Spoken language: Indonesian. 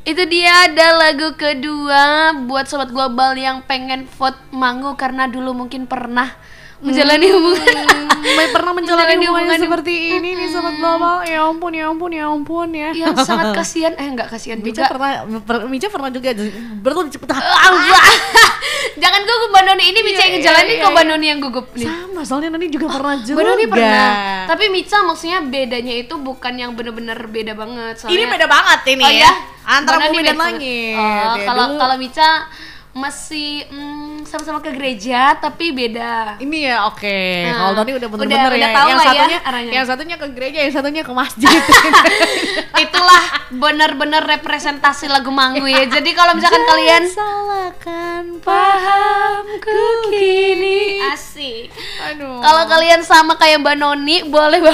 Itu dia ada lagu kedua buat sobat global yang pengen vote Mangu karena dulu mungkin pernah menjalani hubungan. Pernah menjalani hubungan seperti ini nih sobat global. Ya ampun ya. Yang sangat kasihan, enggak kasihan juga. Mica pernah juga berarti cepet. Jangan gugup Mbak Noni, ini Mica yang ngejalanin kok Mbak Noni yang gugup nih. Sama, soalnya Noni juga pernah juga. Mbak Noni pernah. Tapi Mica maksudnya bedanya itu bukan yang bener-bener beda banget. Soalnya, ini beda banget ini ya. Antara bumi dan langit. Kalau Mica masih sama-sama ke gereja tapi beda. Ini ya oke. Kalau Noni udah bener-bener ya. Tahu Yang satunya ke gereja, yang satunya ke masjid. Itulah benar-benar representasi lagu Manggu ya. Jadi kalau misalkan kalian salahkan pahamku kini. Asik. Aduh. Kalau kalian sama kayak Mbak Noni boleh